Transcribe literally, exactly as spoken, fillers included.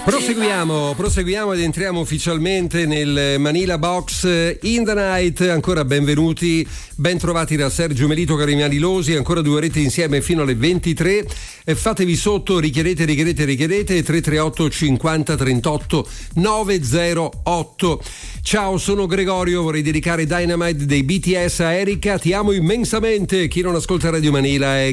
Proseguiamo, proseguiamo ed entriamo ufficialmente nel Manila Box in the Night. Ancora benvenuti, ben trovati da Sergio Melito, Carimiani Losi. Ancora due orette insieme fino alle ventitré. E fatevi sotto, richiedete, richiedete, richiedete. tre tre otto cinquanta trentotto novecentootto. Ciao, sono Gregorio, vorrei dedicare Dynamite dei B T S a Erika. Ti amo immensamente. Chi non ascolta Radio Manila è